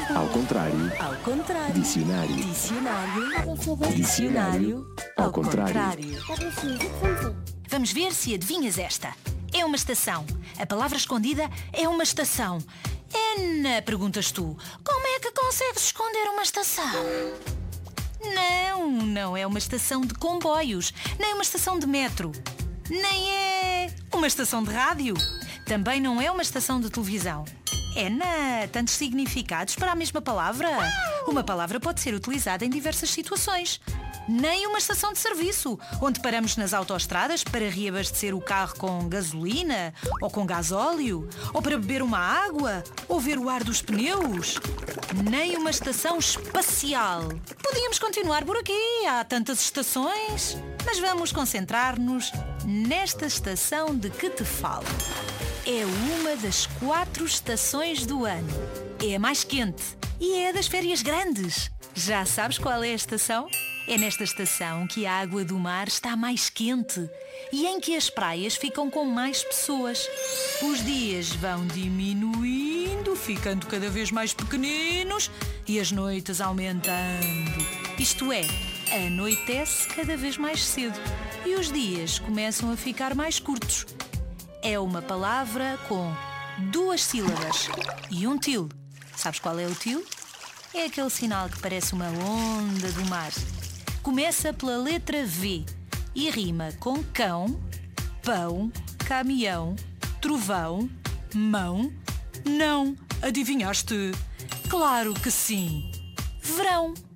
Ao contrário. Ao contrário. Dicionário. Dicionário. Dicionário. Ao contrário. Vamos ver se adivinhas esta. É uma estação. A palavra escondida é uma estação. Ana, perguntas tu, como é que consegues esconder uma estação? Não é uma estação de comboios, nem uma estação de metro, nem é uma estação de rádio, também não é uma estação de televisão. Ana, tantos significados para a mesma palavra? Uma palavra pode ser utilizada em diversas situações. Nem uma estação de serviço, onde paramos nas autoestradas para reabastecer o carro com gasolina ou com gasóleo, ou para beber uma água, ou ver o ar dos pneus. Nem uma estação espacial. Podíamos continuar por aqui, há tantas estações. Mas vamos concentrar-nos nesta estação de que te falo. É uma das 4 estações do ano. É a mais quente e é a das férias grandes. Já sabes qual é a estação? É nesta estação que a água do mar está mais quente e em que as praias ficam com mais pessoas. Os dias vão diminuindo, ficando cada vez mais pequeninos e as noites aumentando. Isto é, anoitece cada vez mais cedo e os dias começam a ficar mais curtos. É uma palavra com 2 sílabas e um til. Sabes qual é o til? É aquele sinal que parece uma onda do mar. Começa pela letra V e rima com cão, pão, caminhão, trovão, mão. Não, adivinhaste? Claro que sim! Verão!